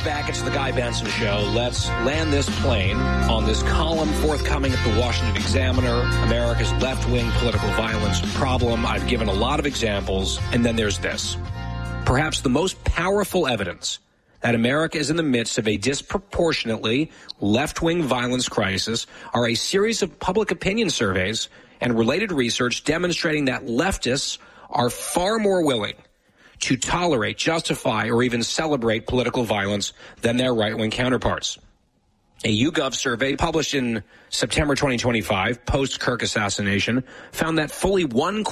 we're back. It's the Guy Benson Show. Let's land this plane on this column forthcoming at the Washington Examiner, America's left-wing political violence problem. I've given a lot of examples, and then there's this. Perhaps the most powerful evidence that America is in the midst of a disproportionately left-wing violence crisis are a series of public opinion surveys and related research demonstrating that leftists are far more willing to tolerate, justify, or even celebrate political violence than their right-wing counterparts. A YouGov survey published in September 2025, post-Kirk assassination, found that fully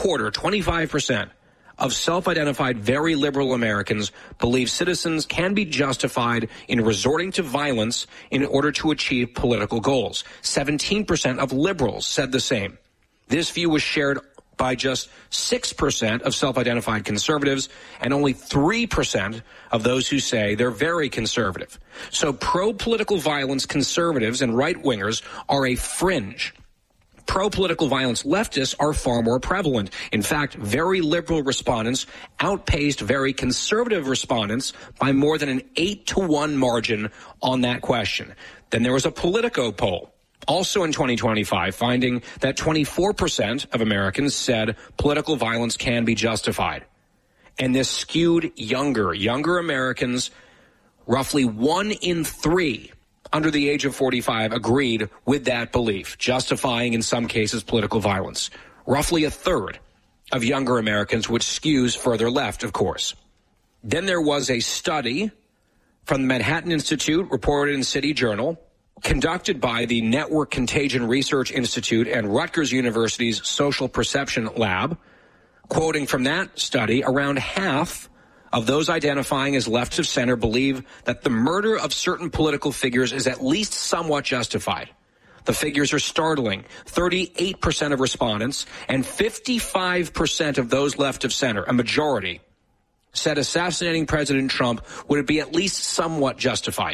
25% of self-identified very liberal Americans believe citizens can be justified in resorting to violence in order to achieve political goals. 17% of liberals said the same. This view was shared by just 6% of self-identified conservatives and only 3% of those who say they're very conservative. So pro-political violence conservatives and right-wingers are a fringe. Pro-political violence leftists are far more prevalent. In fact, very liberal respondents outpaced very conservative respondents by more than an 8-to-1 margin on that question. Then there was a Politico poll, also in 2025, finding that 24% of Americans said political violence can be justified. And this skewed younger Americans. Roughly 1 in 3 under the age of 45 agreed with that belief, justifying in some cases political violence. Roughly a third of younger Americans, which skews further left, of course. Then there was a study from the Manhattan Institute, reported in City Journal, conducted by the Network Contagion Research Institute and Rutgers University's Social Perception Lab. Quoting from that study, around half of those identifying as left of center believe that the murder of certain political figures is at least somewhat justified. The figures are startling. 38% of respondents and 55% of those left of center, a majority, said assassinating President Trump would be at least somewhat justified.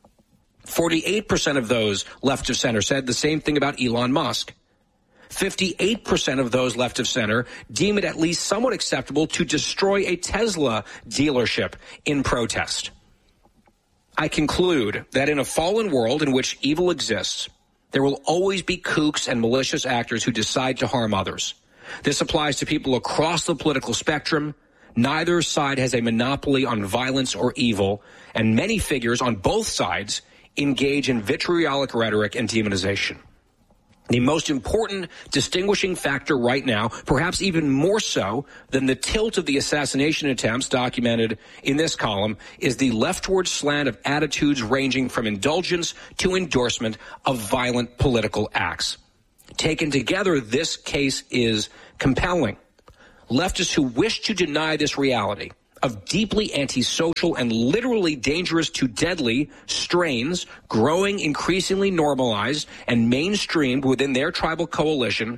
48% of those left of center said the same thing about Elon Musk. 58% of those left of center deem it at least somewhat acceptable to destroy a Tesla dealership in protest. I conclude that in a fallen world in which evil exists, there will always be kooks and malicious actors who decide to harm others. This applies to people across the political spectrum. Neither side has a monopoly on violence or evil, and many figures on both sides engage in vitriolic rhetoric and demonization. The most important distinguishing factor right now, perhaps even more so than the tilt of the assassination attempts documented in this column, is the leftward slant of attitudes ranging from indulgence to endorsement of violent political acts. Taken together, this case is compelling. Leftists who wish to deny this reality of deeply antisocial and literally dangerous to deadly strains growing increasingly normalized and mainstreamed within their tribal coalition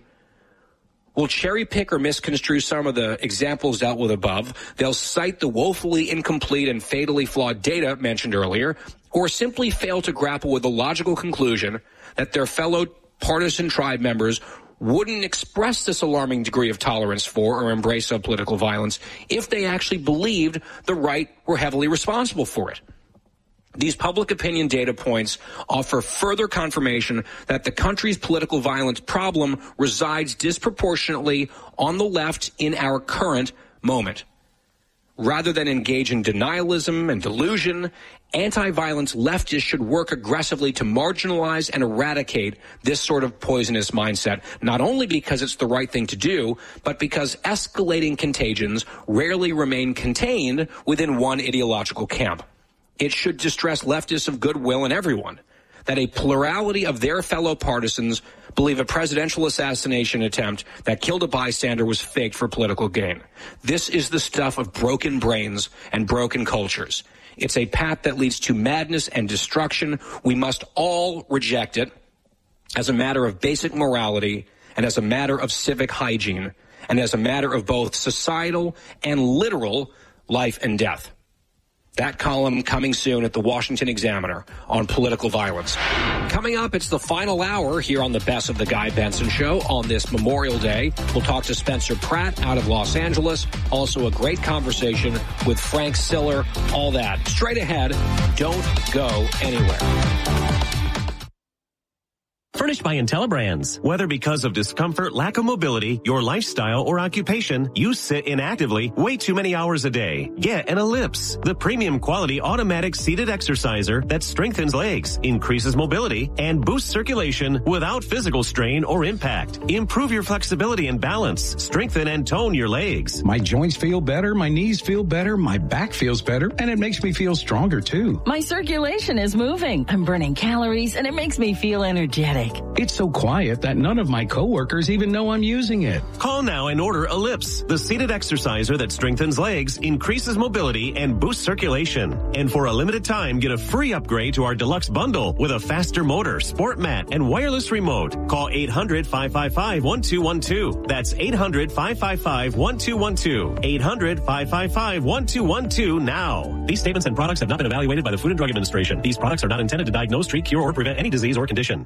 will cherry pick or misconstrue some of the examples dealt with above. They'll cite the woefully incomplete and fatally flawed data mentioned earlier, or simply fail to grapple with the logical conclusion that their fellow partisan tribe members wouldn't express this alarming degree of tolerance for or embrace of political violence if they actually believed the right were heavily responsible for it. These public opinion data points offer further confirmation that the country's political violence problem resides disproportionately on the left in our current moment. Rather than engage in denialism and delusion, anti-violence leftists should work aggressively to marginalize and eradicate this sort of poisonous mindset, not only because it's the right thing to do, but because escalating contagions rarely remain contained within one ideological camp. It should distress leftists of goodwill and everyone that a plurality of their fellow partisans believe a presidential assassination attempt that killed a bystander was faked for political gain. This is the stuff of broken brains and broken cultures. It's a path that leads to madness and destruction. We must all reject it as a matter of basic morality and as a matter of civic hygiene and as a matter of both societal and literal life and death. That column coming soon at the Washington Examiner on political violence. Coming up, it's the final hour here on the Best of the Guy Benson Show on this Memorial Day. We'll talk to Spencer Pratt out of Los Angeles. Also a great conversation with Frank Siller. All that straight ahead. Don't go anywhere. Furnished by IntelliBrands. Whether because of discomfort, lack of mobility, your lifestyle, or occupation, you sit inactively way too many hours a day. Get an Ellipse, the premium quality automatic seated exerciser that strengthens legs, increases mobility, and boosts circulation without physical strain or impact. Improve your flexibility and balance. Strengthen and tone your legs. My joints feel better, my knees feel better, my back feels better, and it makes me feel stronger too. My circulation is moving. I'm burning calories, and it makes me feel energetic. It's so quiet that none of my coworkers even know I'm using it. Call now and order Ellipse, the seated exerciser that strengthens legs, increases mobility, and boosts circulation. And for a limited time, get a free upgrade to our deluxe bundle with a faster motor, sport mat, and wireless remote. Call 800-555-1212. That's 800-555-1212. 800-555-1212 now. These statements and products have not been evaluated by the Food and Drug Administration. These products are not intended to diagnose, treat, cure, or prevent any disease or condition.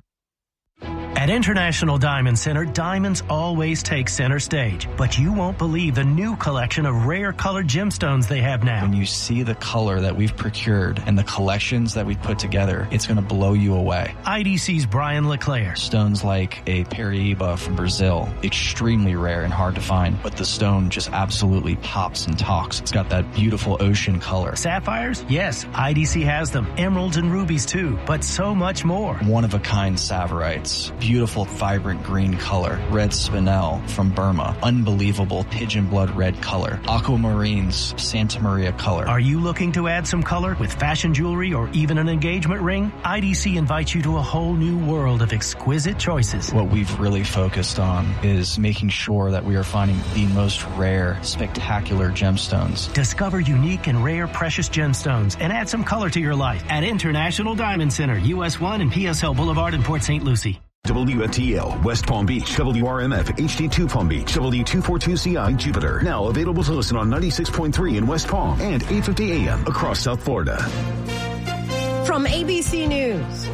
At International Diamond Center, diamonds always take center stage. But you won't believe the new collection of rare colored gemstones they have now. When you see the color that we've procured and the collections that we've put together, it's going to blow you away. IDC's Brian LeClaire. Stones like a Paraíba from Brazil, extremely rare and hard to find, but the stone just absolutely pops and talks. It's got that beautiful ocean color. Sapphires? Yes, IDC has them. Emeralds and rubies too, but so much more. One-of-a-kind Saverites. Beautiful, vibrant green color. Red spinel from Burma. Unbelievable pigeon blood red color. Aquamarines, Santa Maria color. Are you looking to add some color with fashion jewelry or even an engagement ring? IDC invites you to a whole new world of exquisite choices. What we've really focused on is making sure that we are finding the most rare, spectacular gemstones. Discover unique and rare precious gemstones and add some color to your life at International Diamond Center, US 1 and PSL Boulevard in Port St. Lucie. WFTL, West Palm Beach, WRMF, HD2 Palm Beach, W242CI, Jupiter. Now available to listen on 96.3 in West Palm and 850 AM across South Florida. From ABC News,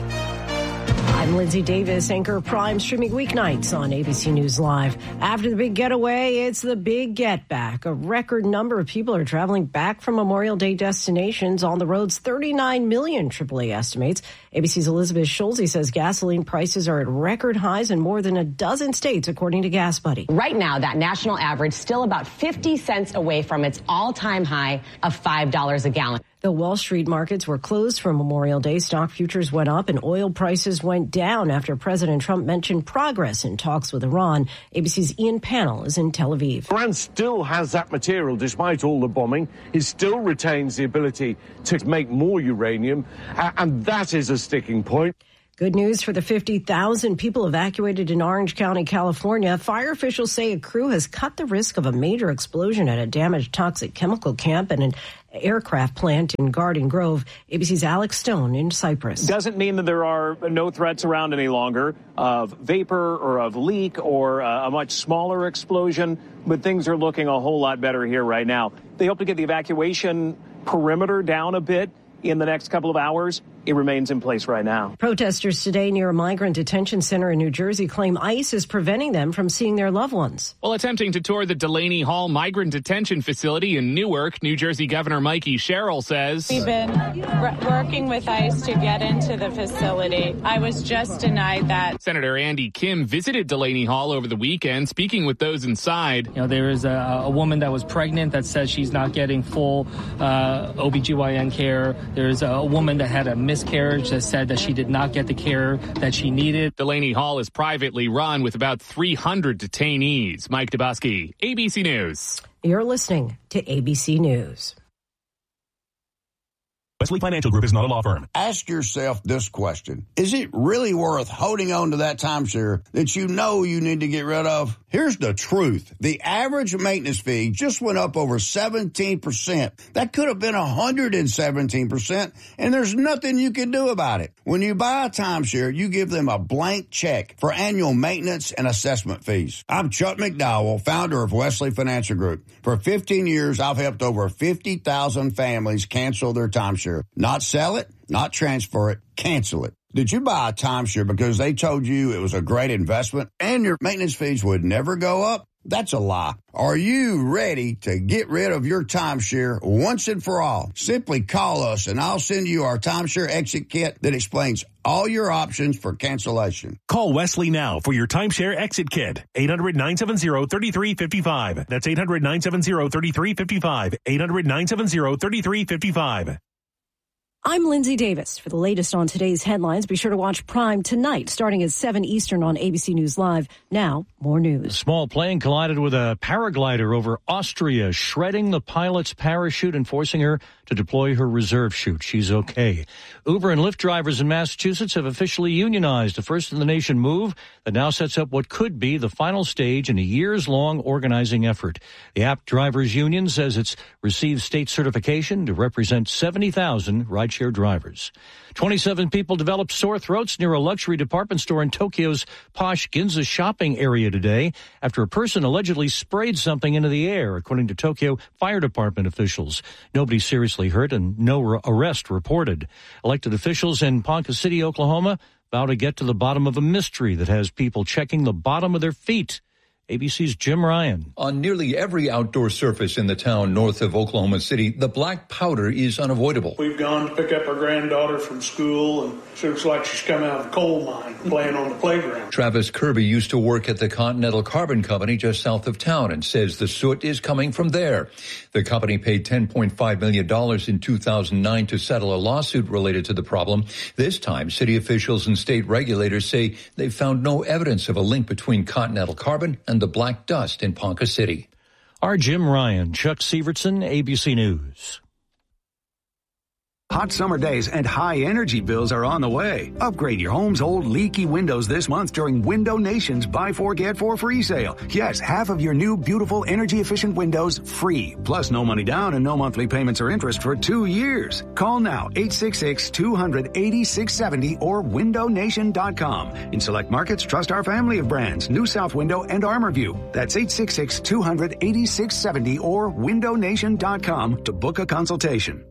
I'm Lindsay Davis, anchor Prime, streaming weeknights on ABC News Live. After the big getaway, it's the big get back. A record number of people are traveling back from Memorial Day destinations. On the roads, 39 million, AAA estimates. ABC's Elizabeth Schulze says gasoline prices are at record highs in more than a dozen states, according to Gas Buddy. Right now, that national average still about 50 cents away from its all-time high of $5 a gallon. The Wall Street markets were closed for Memorial Day. Stock futures went up and oil prices went down after President Trump mentioned progress in talks with Iran. ABC's Ian Pannell is in Tel Aviv. Iran still has that material despite all the bombing. It still retains the ability to make more uranium, and that is a sticking point. Good news for the 50,000 people evacuated in Orange County, California. Fire officials say a crew has cut the risk of a major explosion at a damaged toxic chemical camp and an aircraft plant in Garden Grove. ABC's Alex Stone in Cyprus. Doesn't mean that there are no threats around any longer of vapor or of leak or a much smaller explosion, but things are looking a whole lot better here right now. They hope to get the evacuation perimeter down a bit in the next couple of hours. It remains in place right now. Protesters today near a migrant detention center in New Jersey claim ICE is preventing them from seeing their loved ones. While attempting to tour the Delaney Hall migrant detention facility in Newark, New Jersey Governor Mikey Sherrill says, "We've been working with ICE to get into the facility. I was just denied that." Senator Andy Kim visited Delaney Hall over the weekend, speaking with those inside. You know, there is a woman that was pregnant that says she's not getting full OBGYN care. There's a woman that had a miscarriage that said that she did not get the care that she needed. Delaney Hall is privately run with about 300 detainees. Mike Dubosky, ABC News. You're listening to ABC News. Wesley Financial Group is not a law firm. Ask yourself this question. Is it really worth holding on to that timeshare that you know you need to get rid of? Here's the truth. The average maintenance fee just went up over 17%. That could have been 117%, and there's nothing you can do about it. When you buy a timeshare, you give them a blank check for annual maintenance and assessment fees. I'm Chuck McDowell, founder of Wesley Financial Group. For 15 years, I've helped over 50,000 families cancel their timeshare. Not sell it, not transfer it, cancel it. Did you buy a timeshare because they told you it was a great investment and your maintenance fees would never go up? That's a lie. Are you ready to get rid of your timeshare once and for all? Simply call us and I'll send you our timeshare exit kit that explains all your options for cancellation. Call Wesley now for your timeshare exit kit. 800-970-3355. That's 800-970-3355. 800-970-3355. I'm Lindsay Davis. For the latest on today's headlines, be sure to watch Prime tonight, starting at 7 Eastern on ABC News Live. Now, more news. A small plane collided with a paraglider over Austria, shredding the pilot's parachute and forcing her to deploy her reserve chute. She's okay. Uber and Lyft drivers in Massachusetts have officially unionized, a first-in-the-nation move that now sets up what could be the final stage in a years-long organizing effort. The app drivers union says it's received state certification to represent 70,000 rideshare drivers. 27 people developed sore throats near a luxury department store in Tokyo's posh Ginza shopping area today after a person allegedly sprayed something into the air, according to Tokyo Fire Department officials. Nobody seriously hurt and no arrest reported. Elected officials in Ponca City, Oklahoma, vow to get to the bottom of a mystery that has people checking the bottom of their feet. ABC's Jim Ryan. On nearly every outdoor surface in the town north of Oklahoma City, the black powder is unavoidable. We've gone to pick up our granddaughter from school, and she looks like she's come out of a coal mine playing on the playground. Travis Kirby used to work at the Continental Carbon Company just south of town and says the soot is coming from there. The company paid $10.5 million in 2009 to settle a lawsuit related to the problem. This time, city officials and state regulators say they found no evidence of a link between Continental Carbon and the black dust in Ponca City. Our Jim Ryan, Chuck Severson, ABC News. Hot summer days and high energy bills are on the way. Upgrade your home's old leaky windows this month during Window Nation's Buy 4 Get 4 free sale. Yes, half of your new beautiful energy efficient windows free. Plus no money down and no monthly payments or interest for 2 years. Call now 866-200-8670 or windownation.com. In select markets, trust our family of brands, New South Window and ArmorView. That's 866-200-8670 or windownation.com to book a consultation.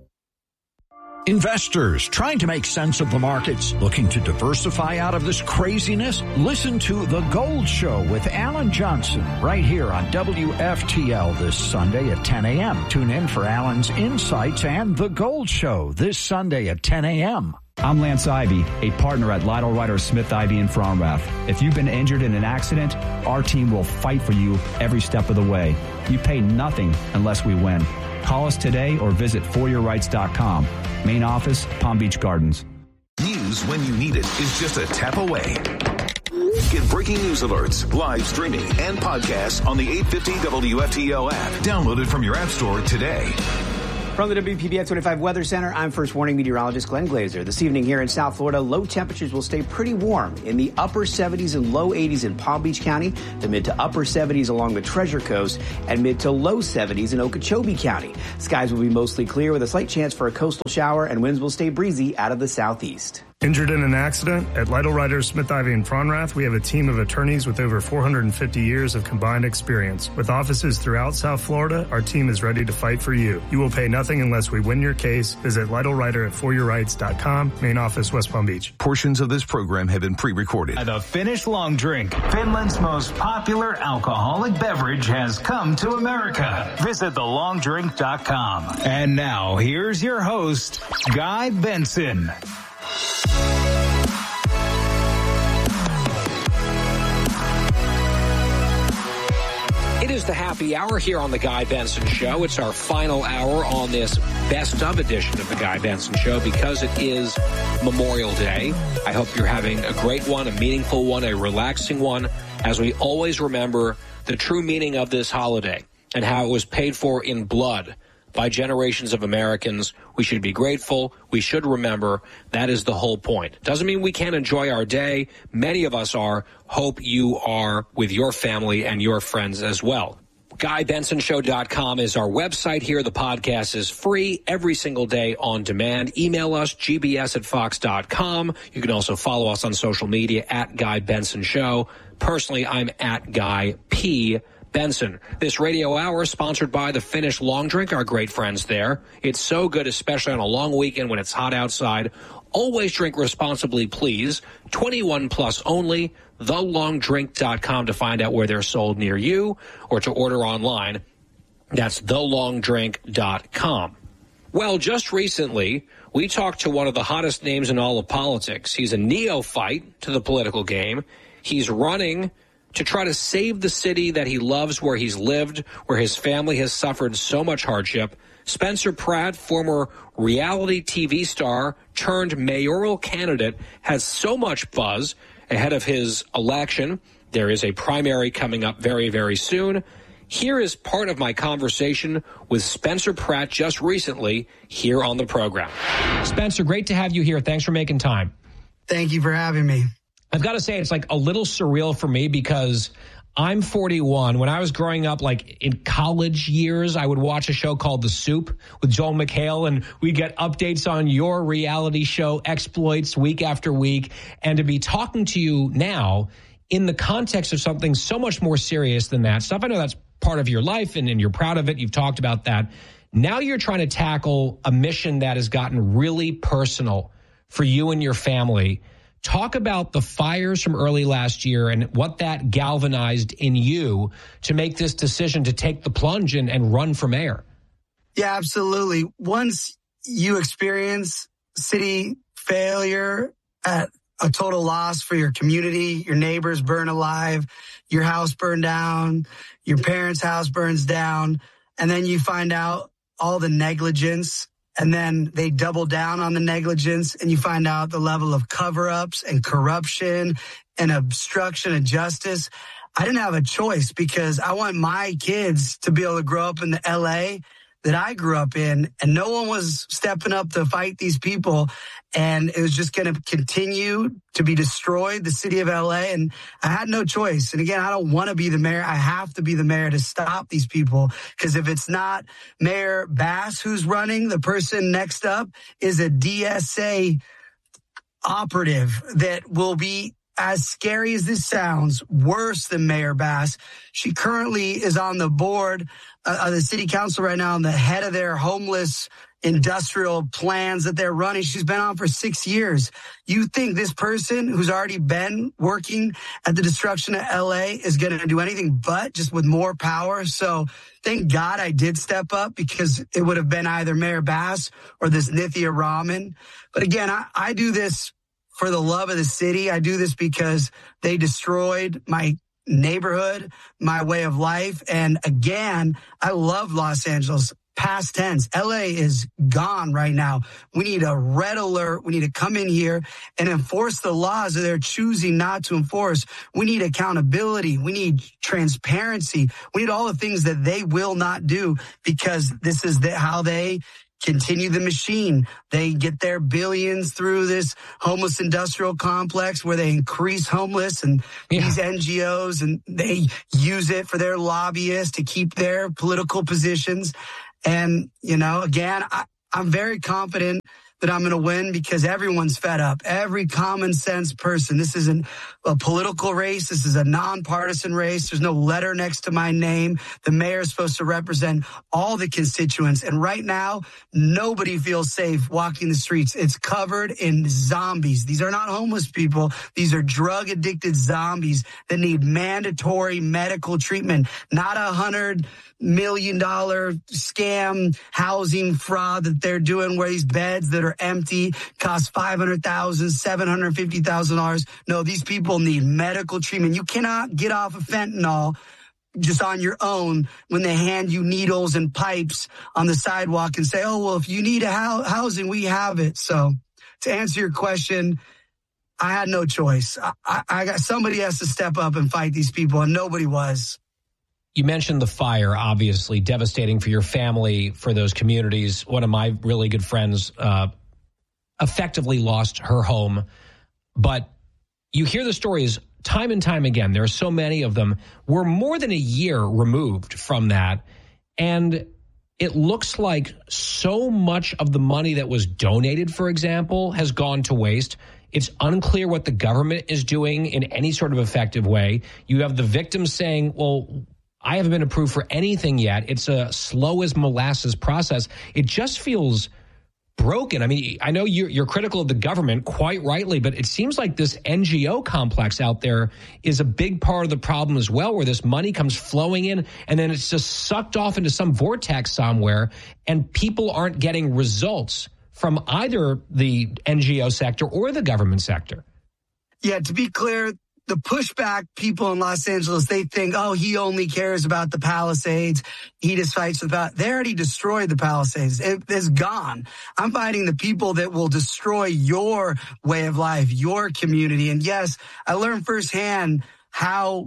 Investors trying to make sense of the markets, looking to diversify out of this craziness? Listen to The Gold Show with Alan Johnson right here on WFTL this Sunday at 10 a.m. Tune in for Alan's insights and The Gold Show this Sunday at 10 a.m. I'm Lance Ivy, a partner at Lytle Ryder Smith Ivy in Fromrath. If you've been injured in an accident, our team will fight for you every step of the way. You pay nothing unless we win. Call us today or visit foryourrights.com. Main office, Palm Beach Gardens. News when you need it is just a tap away. Get breaking news alerts, live streaming, and podcasts on the 850 WFTL app. Download it from your app store today. From the WPBX 25 Weather Center, I'm First Warning Meteorologist Glenn Glazer. This evening here in South Florida, low temperatures will stay pretty warm in the upper 70s and low 80s in Palm Beach County, the mid to upper 70s along the Treasure Coast, and mid to low 70s in Okeechobee County. Skies will be mostly clear with a slight chance for a coastal shower, and winds will stay breezy out of the southeast. Injured in an accident? At Lytle Ryder Smith Ivy in Fromrath, we have a team of attorneys with over 450 years of combined experience. With offices throughout South Florida, our team is ready to fight for you. You will pay nothing unless we win your case. Visit Lytle Ryder at foryourrights.com. Main office, West Palm Beach. Portions of this program have been pre-recorded. The Finnish Long Drink, Finland's most popular alcoholic beverage, has come to America. Visit thelongdrink.com. And now, here's your host, Guy Benson. It is the happy hour here on the Guy Benson Show. It's our final hour on this best of edition of the Guy Benson Show because it is Memorial Day. I hope you're having a great one, a meaningful one, a relaxing one, as we always remember the true meaning of this holiday and how it was paid for in blood by generations of Americans. We should be grateful. We should remember that is the whole point. Doesn't mean we can't enjoy our day. Many of us are. Hope you are with your family and your friends as well. GuyBensonShow.com is our website here. The podcast is free every single day on demand. Email us, gbs@fox.com. You can also follow us on social media at Guy Benson Show. Personally, I'm at Guy P. Benson. This radio hour sponsored by the Finnish Long Drink, our great friends there. It's so good, especially on a long weekend when it's hot outside. Always drink responsibly, please. 21 plus only. TheLongDrink.com to find out where they're sold near you or to order online. That's TheLongDrink.com. Well, just recently, we talked to one of the hottest names in all of politics. He's a neophyte to the political game. He's running to try to save the city that he loves, where he's lived, where his family has suffered so much hardship. Spencer Pratt, former reality TV star turned mayoral candidate, has so much buzz ahead of his election. There is a primary coming up very, very soon. Here is part of my conversation with Spencer Pratt just recently here on the program. Spencer, great to have you here. Thanks for making time. Thank you for having me. I've got to say, it's like a little surreal for me because I'm 41. When I was growing up, like in college years, I would watch a show called The Soup with Joel McHale, and we get updates on your reality show exploits week after week. And to be talking to you now in the context of something so much more serious than that stuff, I know that's part of your life and you're proud of it. You've talked about that. Now you're trying to tackle a mission that has gotten really personal for you and your family. Talk about the fires from early last year and what that galvanized in you to make this decision to take the plunge and run for mayor. Yeah, absolutely. Once you experience city failure at a total loss for your community, your neighbors burn alive, your house burned down, your parents' house burns down, and then you find out all the negligence, and then they double down on the negligence, and you find out the level of cover-ups and corruption and obstruction of justice. I didn't have a choice because I want my kids to be able to grow up in the L.A. that I grew up in, and no one was stepping up to fight these people, and it was just going to continue to be destroyed, the city of L.A., and I had no choice. And again, I don't want to be the mayor. I have to be the mayor to stop these people, because if it's not Mayor Bass who's running, the person next up is a DSA operative that will be, as scary as this sounds, worse than Mayor Bass. She currently is on the board of the city council right now, and the head of their homeless industrial plans that they're running. She's been on for 6 years. You think this person who's already been working at the destruction of LA is going to do anything but, just with more power? So thank God I did step up, because it would have been either Mayor Bass or this Nithya Raman. But again, I do this for the love of the city. I do this because they destroyed my neighborhood, my way of life. And again, I love Los Angeles. Past tense. LA is gone right now. We need a red alert. We need to come in here and enforce the laws that they're choosing not to enforce. We need accountability. We need transparency. We need all the things that they will not do, because this is how they continue the machine. They get their billions through this homeless industrial complex where they increase homeless and these NGOs, and they use it for their lobbyists to keep their political positions. And, you know, again, I'm very confident that I'm going to win, because everyone's fed up. Every common sense person. This isn't a political race. This is a nonpartisan race. There's no letter next to my name. The mayor is supposed to represent all the constituents. And right now, nobody feels safe walking the streets. It's covered in zombies. These are not homeless people. These are drug-addicted zombies that need mandatory medical treatment, not $100 million scam housing fraud that they're doing, where these beds that are empty cost $500,000, $750,000. No, these people need medical treatment. You cannot get off of fentanyl just on your own when they hand you needles and pipes on the sidewalk and say, oh, well, if you need a housing, we have it. So to answer your question, I had no choice. I got somebody has to step up and fight these people, and nobody was. You mentioned the fire, obviously devastating for your family, for those communities. One of my really good friends effectively lost her home. But you hear the stories time and time again. There are so many of them. We're more than a year removed from that. And it looks like so much of the money that was donated, for example, has gone to waste. It's unclear what the government is doing in any sort of effective way. You have the victims saying, well, I haven't been approved for anything yet. It's a slow as molasses process. It just feels broken. I mean, I know you're critical of the government, quite rightly, but it seems like this NGO complex out there is a big part of the problem as well, where this money comes flowing in and then it's just sucked off into some vortex somewhere, and people aren't getting results from either the NGO sector or the government sector. Yeah, to be clear, the pushback people in Los Angeles, they think, oh, he only cares about the Palisades. He just fights for the They already destroyed the Palisades. It's gone. I'm fighting the people that will destroy your way of life, your community. And yes, I learned firsthand how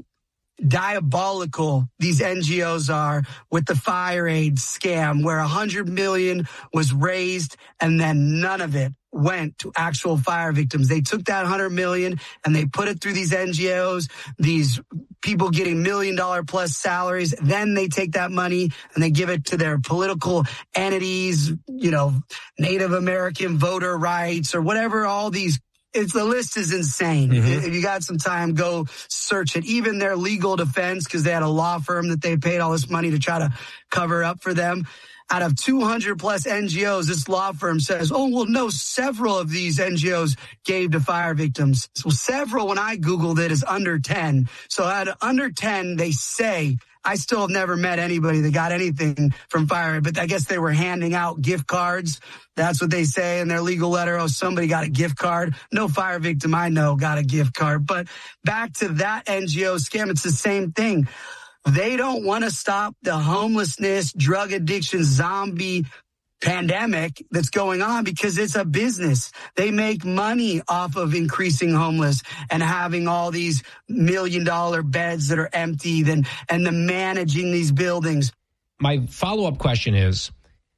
diabolical these NGOs are with the fire aid scam, where $100 million was raised and then none of it went to actual fire victims. They took that $100 million and they put it through these NGOs, these people getting $1 million plus salaries. Then they take that money and they give it to their political entities, Native American voter rights or whatever, all these. The list is insane. If you got some time, go search it. Even their legal defense, because they had a law firm that they paid all this money to try to cover up for them. Out of 200 plus NGOs, this law firm says, oh, well, no, several of these NGOs gave to fire victims. So several, when I Googled it, is under 10. So out of under 10, they say, I still have never met anybody that got anything from fire, but I guess they were handing out gift cards. That's what they say in their legal letter. Oh, somebody got a gift card. No fire victim I know got a gift card. But back to that NGO scam, it's the same thing. They don't want to stop the homelessness, drug addiction, zombie pandemic that's going on because it's a business. They make money off of increasing homeless and having all these $1 million beds that are empty and the managing these buildings. My follow-up question is,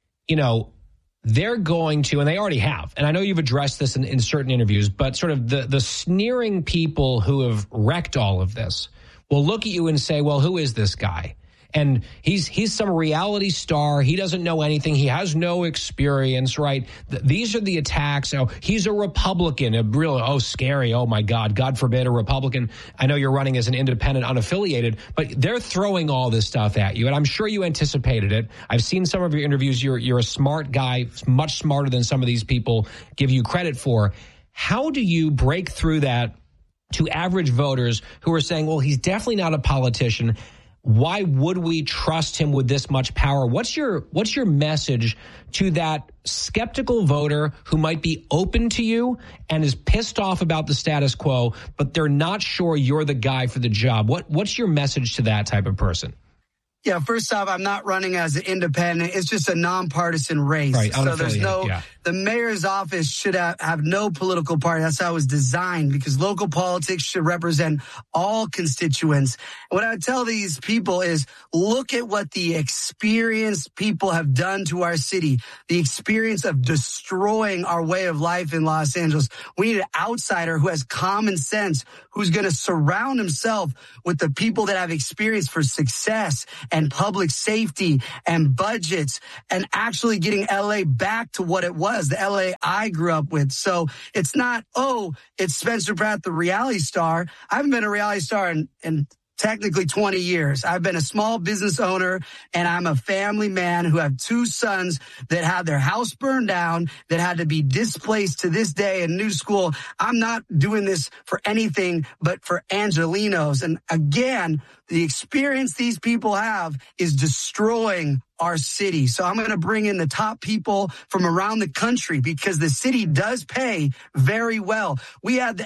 they're going to, and they already have, and I know you've addressed this in certain interviews, but sort of the sneering people who have wrecked all of this will look at you and say, well, who is this guy? And he's some reality star. He doesn't know anything. He has no experience, right? These are the attacks. Oh, he's a Republican. Scary. Oh, my God. God forbid a Republican. I know you're running as an independent, unaffiliated, but they're throwing all this stuff at you. And I'm sure you anticipated it. I've seen some of your interviews. You're a smart guy, much smarter than some of these people give you credit for. How do you break through that to average voters who are saying, well, he's definitely not a politician? Why would we trust him with this much power? What's your message to that skeptical voter who might be open to you and is pissed off about the status quo, but they're not sure you're the guy for the job? What's your message to that type of person? Yeah, first off, I'm not running as an independent. It's just a nonpartisan race. Right, so there's the mayor's office should have no political party. That's how it was designed, because local politics should represent all constituents. What I would tell these people is look at what the experienced people have done to our city, the experience of destroying our way of life in Los Angeles. We need an outsider who has common sense, who's going to surround himself with the people that have experience for success and public safety and budgets and actually getting LA back to what it was, the LA I grew up with. So it's not, it's Spencer Pratt, the reality star. I haven't been a reality star in technically 20 years. I've been a small business owner, and I'm a family man who have two sons that had their house burned down, that had to be displaced to this day in new school. I'm not doing this for anything but for Angelenos. And again, the experience these people have is destroying our city. So I'm going to bring in the top people from around the country, because the city does pay very well. We had the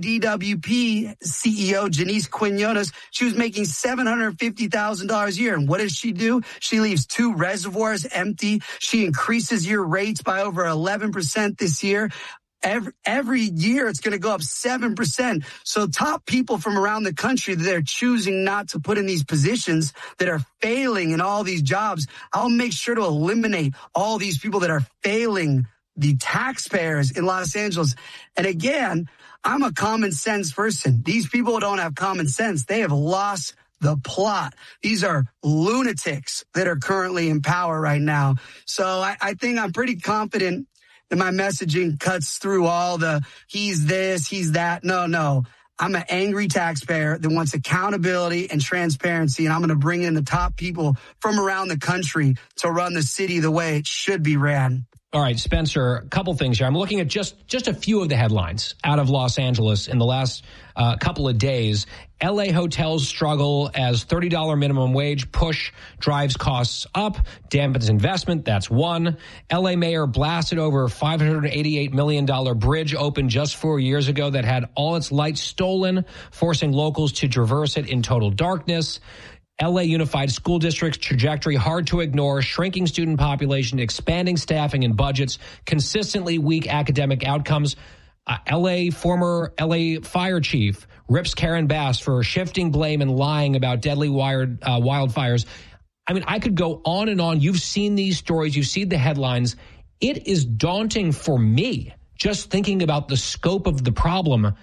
LADWP CEO, Janice Quinones. She was making $750,000 a year. And what does she do? She leaves 2 reservoirs empty. She increases your rates by over 11% this year. Every year, it's going to go up 7%. So top people from around the country that are choosing not to put in these positions, that are failing in all these jobs, I'll make sure to eliminate all these people that are failing the taxpayers in Los Angeles. And again, I'm a common sense person. These people don't have common sense. They have lost the plot. These are lunatics that are currently in power right now. So I think I'm pretty confident that my messaging cuts through all the he's this, he's that. No. I'm an angry taxpayer that wants accountability and transparency, and I'm going to bring in the top people from around the country to run the city the way it should be ran. All right, Spencer, a couple things here. I'm looking at just a few of the headlines out of Los Angeles in the last couple of days. L.A. hotels struggle as $30 minimum wage push drives costs up, dampens investment. That's one. L.A. mayor blasted over $588 million bridge opened just 4 years ago that had all its lights stolen, forcing locals to traverse it in total darkness. L.A. Unified School District's trajectory hard to ignore, shrinking student population, expanding staffing and budgets, consistently weak academic outcomes. Former L.A. fire chief rips Karen Bass for shifting blame and lying about deadly wildfires. I mean, I could go on and on. You've seen these stories. You've seen the headlines. It is daunting for me just thinking about the scope of the problem.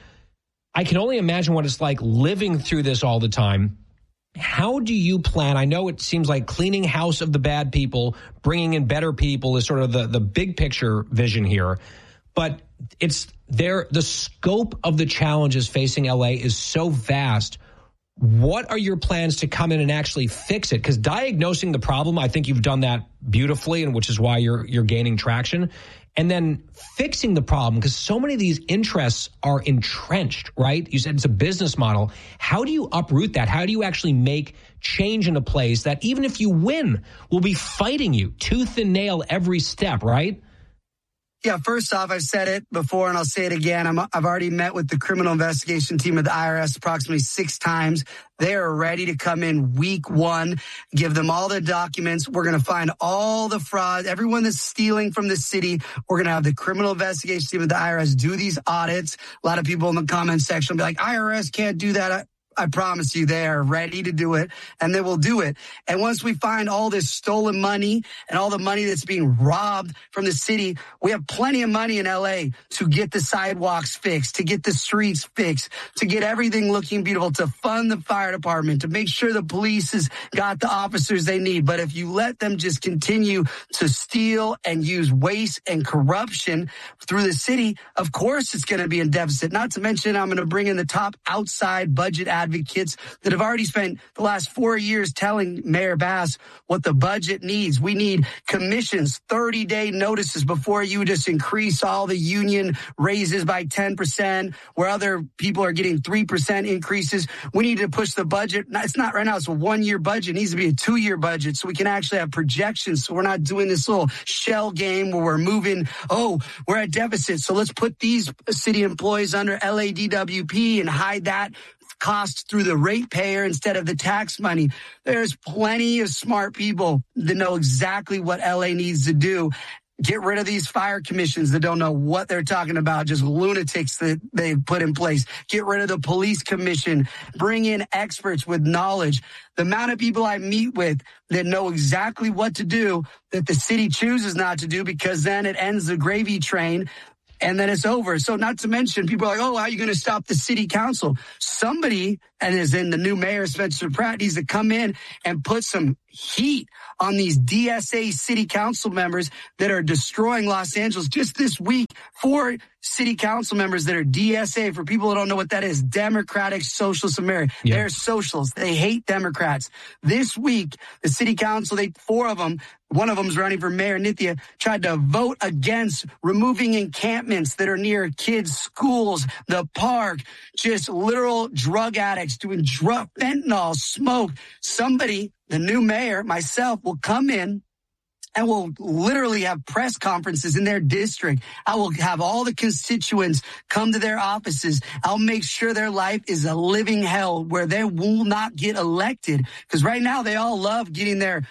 I can only imagine what it's like living through this all the time. How do you plan? I know it seems like cleaning house of the bad people, bringing in better people is sort of the big picture vision here. But it's there. The scope of the challenges facing LA is so vast. What are your plans to come in and actually fix it? Because diagnosing the problem, I think you've done that beautifully, and which is why you're gaining traction. And then fixing the problem, because so many of these interests are entrenched, right? You said it's a business model. How do you uproot that? How do you actually make change in a place that even if you win, will be fighting you tooth and nail every step, right? Yeah, first off, I've said it before and I'll say it again. I've already met with the criminal investigation team of the IRS approximately 6 times. They are ready to come in week 1, give them all the documents. We're going to find all the fraud, everyone that's stealing from the city. We're going to have the criminal investigation team of the IRS do these audits. A lot of people in the comment section will be like, IRS can't do that. I promise you, they are ready to do it, and they will do it. And once we find all this stolen money and all the money that's being robbed from the city, we have plenty of money in LA to get the sidewalks fixed, to get the streets fixed, to get everything looking beautiful, to fund the fire department, to make sure the police has got the officers they need. But if you let them just continue to steal and use waste and corruption through the city, of course it's going to be in deficit. Not to mention, I'm going to bring in the top outside budget advocates that have already spent the last 4 years telling Mayor Bass what the budget needs. We need commissions, 30-day notices before you just increase all the union raises by 10%, where other people are getting 3% increases. We need to push the budget. It's not right now. It's a 1-year budget. It needs to be a 2-year budget so we can actually have projections. So we're not doing this little shell game where we're moving, we're at deficit, so let's put these city employees under LADWP and hide that cost through the ratepayer instead of the tax money. There's plenty of smart people that know exactly what LA needs to do. Get rid of these fire commissions that don't know what they're talking about, just lunatics that they've put in place. Get rid of the police commission. Bring in experts with knowledge. The amount of people I meet with that know exactly what to do that the city chooses not to do, because then it ends the gravy train and then it's over. So not to mention, people are like, how are you going to stop the city council? Somebody, and as in the new mayor, Spencer Pratt, needs to come in and put some heat on these DSA city council members that are destroying Los Angeles. Just this week, 4 city council members that are DSA, for people who don't know what that is, Democratic Socialists of America. Yeah. They're socialists. They hate Democrats. This week, the city council, 4 of them, one of them's running for mayor, Nithya, tried to vote against removing encampments that are near kids' schools, the park, just literal drug addicts doing fentanyl, smoke. Somebody, the new mayor, myself, will come in and will literally have press conferences in their district. I will have all the constituents come to their offices. I'll make sure their life is a living hell where they will not get elected. Because right now they all love getting their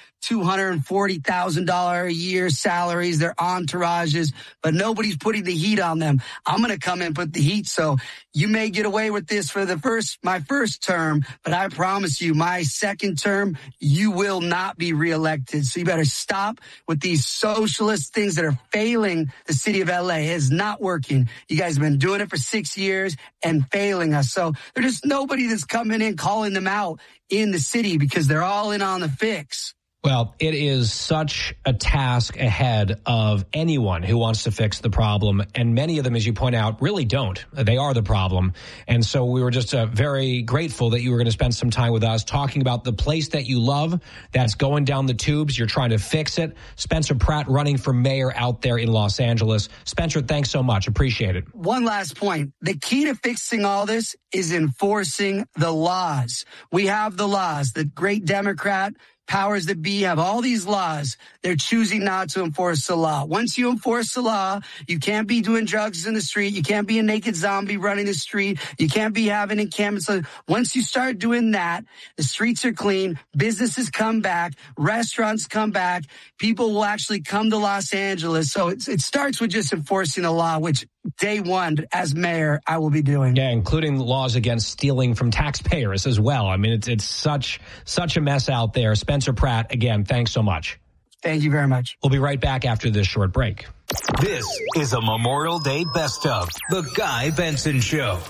$240,000 a year salaries, their entourages, but nobody's putting the heat on them. I'm going to come and put the heat. So you may get away with this for my first term, but I promise you, my second term, you will not be reelected. So you better stop with these socialist things that are failing the city of LA. It is not working. You guys have been doing it for 6 years and failing us. So there's just nobody that's coming in calling them out in the city because they're all in on the fix. Well, it is such a task ahead of anyone who wants to fix the problem. And many of them, as you point out, really don't. They are the problem. And so we were just very grateful that you were going to spend some time with us talking about the place that you love that's going down the tubes. You're trying to fix it. Spencer Pratt running for mayor out there in Los Angeles. Spencer, thanks so much. Appreciate it. One last point. The key to fixing all this is enforcing the laws. We have the laws. The great Democrat powers that be have all these laws. They're choosing not to enforce the law. Once you enforce the law, you can't be doing drugs in the street. You can't be a naked zombie running the street. You can't be having encampments. Once you start doing that, the streets are clean. Businesses come back. Restaurants come back. People will actually come to Los Angeles. So it starts with just enforcing the law, which day one as mayor, I will be doing. Yeah, including laws against stealing from taxpayers as well. I mean, it's such a mess out there. Spencer Pratt, again, thanks so much. Thank you very much. We'll be right back after this short break. This is a Memorial Day Best of, The Guy Benson Show.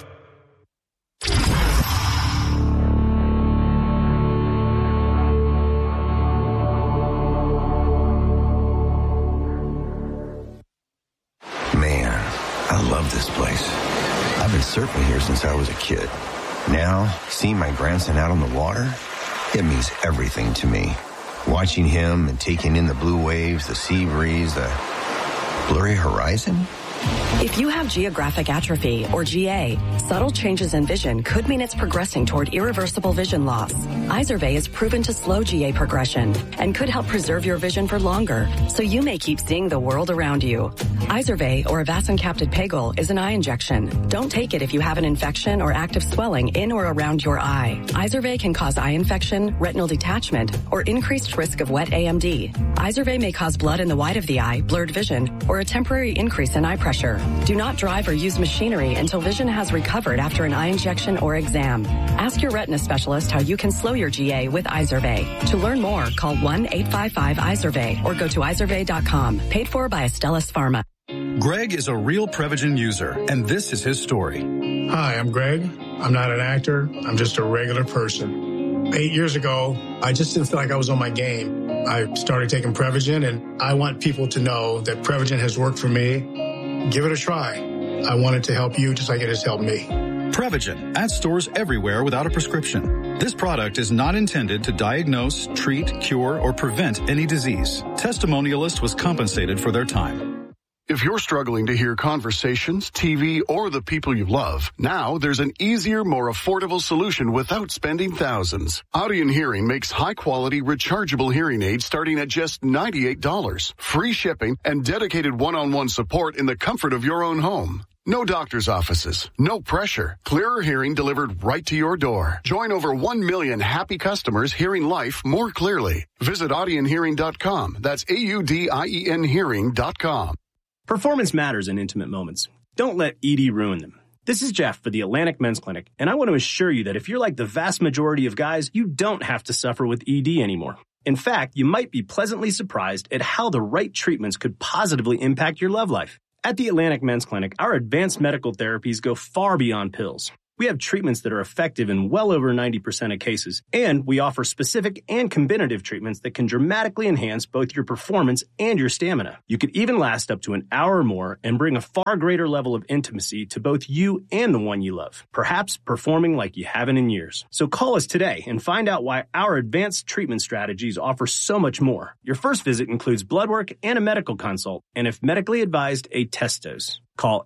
Man, I love this place. I've been surfing here since I was a kid. Now, seeing my grandson out on the water, it means everything to me. Watching him and taking in the blue waves, the sea breeze, the blurry horizon. If you have geographic atrophy, or GA, subtle changes in vision could mean it's progressing toward irreversible vision loss. Izervay is proven to slow GA progression and could help preserve your vision for longer, so you may keep seeing the world around you. Izervay, or avacincaptad pegol, is an eye injection. Don't take it if you have an infection or active swelling in or around your eye. Izervay can cause eye infection, retinal detachment, or increased risk of wet AMD. Izervay may cause blood in the white of the eye, blurred vision, or a temporary increase in eye pressure. Do not drive or use machinery until vision has recovered after an eye injection or exam. Ask your retina specialist how you can slow your GA with Izervay. To learn more, call 1-855-IZERVAY or go to izervay.com. Paid for by Astellas Pharma. Greg is a real Prevagen user, and this is his story. Hi, I'm Greg. I'm not an actor. I'm just a regular person. 8 years ago, I just didn't feel like I was on my game. I started taking Prevagen, and I want people to know that Prevagen has worked for me. Give it a try. I want it to help you just like it has helped me. Prevagen, at stores everywhere without a prescription. This product is not intended to diagnose, treat, cure, or prevent any disease. Testimonialist was compensated for their time. If you're struggling to hear conversations, TV, or the people you love, now there's an easier, more affordable solution without spending thousands. Audien Hearing makes high-quality, rechargeable hearing aids starting at just $98. Free shipping and dedicated one-on-one support in the comfort of your own home. No doctor's offices, no pressure. Clearer hearing delivered right to your door. Join over 1 million happy customers hearing life more clearly. Visit AudienHearing.com. That's AUDIEN Hearing.com. Performance matters in intimate moments. Don't let ED ruin them. This is Jeff for the Atlantic Men's Clinic, and I want to assure you that if you're like the vast majority of guys, you don't have to suffer with ED anymore. In fact, you might be pleasantly surprised at how the right treatments could positively impact your love life. At the Atlantic Men's Clinic, our advanced medical therapies go far beyond pills. We have treatments that are effective in well over 90% of cases, and we offer specific and combinative treatments that can dramatically enhance both your performance and your stamina. You could even last up to an hour or more and bring a far greater level of intimacy to both you and the one you love, perhaps performing like you haven't in years. So call us today and find out why our advanced treatment strategies offer so much more. Your first visit includes blood work and a medical consult, and if medically advised, a test dose. Call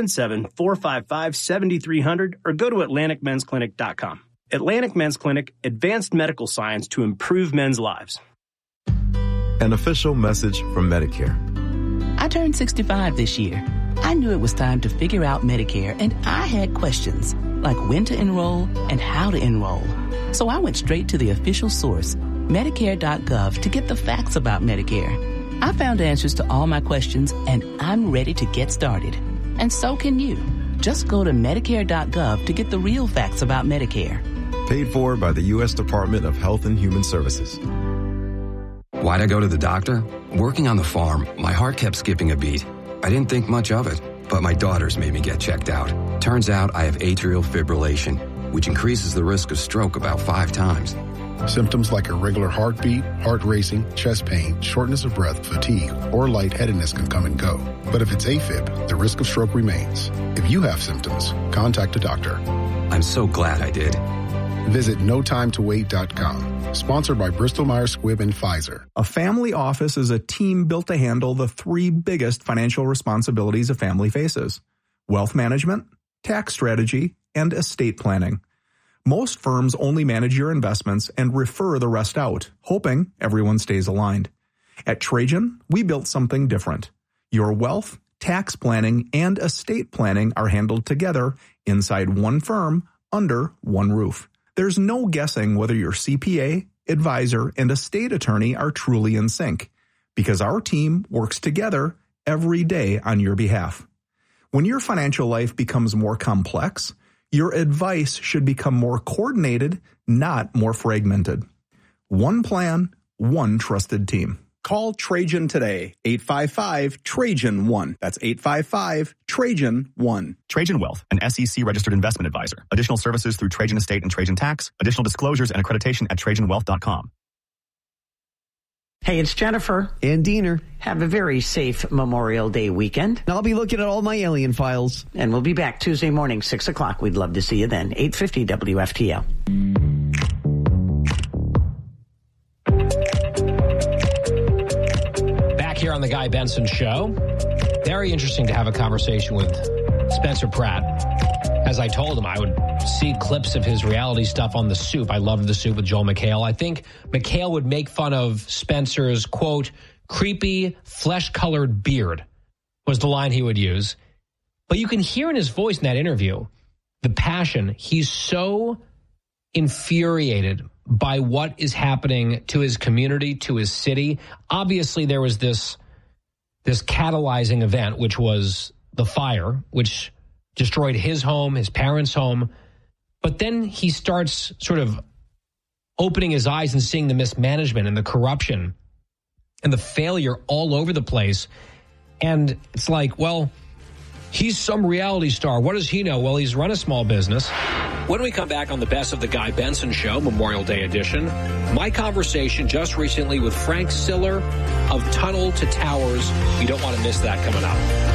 877-455-7300 or go to AtlanticMen'sClinic.com. Atlantic Men's Clinic, advanced medical science to improve men's lives. An official message from Medicare. I turned 65 this year. I knew it was time to figure out Medicare, and I had questions, like when to enroll and how to enroll. So I went straight to the official source, Medicare.gov, to get the facts about Medicare. I found answers to all my questions, and I'm ready to get started. And so can you. Just go to Medicare.gov to get the real facts about Medicare. Paid for by the U.S. Department of Health and Human Services. Why'd I go to the doctor? Working on the farm, my heart kept skipping a beat. I didn't think much of it, but my daughters made me get checked out. Turns out I have atrial fibrillation, which increases the risk of stroke about 5 times. Symptoms like irregular heartbeat, heart racing, chest pain, shortness of breath, fatigue, or lightheadedness can come and go. But if it's AFib, the risk of stroke remains. If you have symptoms, contact a doctor. I'm so glad I did. Visit notimetowait.com. Sponsored by Bristol-Myers Squibb and Pfizer. A family office is a team built to handle the three biggest financial responsibilities a family faces: wealth management, tax strategy, and estate planning. Most firms only manage your investments and refer the rest out, hoping everyone stays aligned. At Trajan, we built something different. Your wealth, tax planning, and estate planning are handled together inside one firm under one roof. There's no guessing whether your CPA, advisor, and estate attorney are truly in sync, because our team works together every day on your behalf. When your financial life becomes more complex, your advice should become more coordinated, not more fragmented. One plan, one trusted team. Call Trajan today, 855-TRAJAN-1. That's 855-TRAJAN-1. Trajan Wealth, an SEC-registered investment advisor. Additional services through Trajan Estate and Trajan Tax. Additional disclosures and accreditation at TrajanWealth.com. Hey, it's Jennifer. And Diener. Have a very safe Memorial Day weekend. I'll be looking at all my alien files. And we'll be back Tuesday morning, 6 o'clock. We'd love to see you then. 850 WFTL. Back here on the Guy Benson Show. Very interesting to have a conversation with Spencer Pratt. As I told him, I would see clips of his reality stuff on The Soup. I loved The Soup with Joel McHale. I think McHale would make fun of Spencer's, quote, creepy, flesh-colored beard was the line he would use. But you can hear in his voice in that interview the passion. He's so infuriated by what is happening to his community, to his city. Obviously, there was this catalyzing event, which was the fire, which destroyed his home, his parents' home. But then he starts sort of opening his eyes and seeing the mismanagement and the corruption and the failure all over the place. And it's like, well, he's some reality star. What does he know? Well, he's run a small business. When we come back on the Best of the Guy Benson Show, Memorial Day edition, my conversation just recently with Frank Siller of Tunnel to Towers. You don't want to miss that coming up.